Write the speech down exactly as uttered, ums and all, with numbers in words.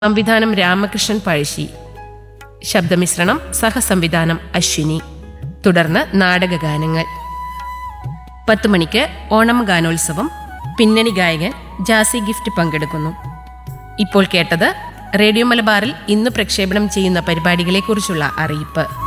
സംവിധാനം രാമകൃഷ്ണൻ പഴശ്ശി, ശബ്ദമിശ്രണം സഹസംവിധാനം അശ്വിനി. തുടർന്ന് നാടകഗാനങ്ങൾ. പത്ത് മണിക്ക് ഓണം ഗാനോത്സവം. പിന്നണി ഗായകൻ ജാസി ഗിഫ്റ്റ് പങ്കെടുക്കുന്നു. ഇപ്പോൾ കേട്ടത് റേഡിയോ മലബാറിൽ ഇന്ന് പ്രക്ഷേപണം ചെയ്യുന്ന പരിപാടികളെക്കുറിച്ചുള്ള അറിയിപ്പ്.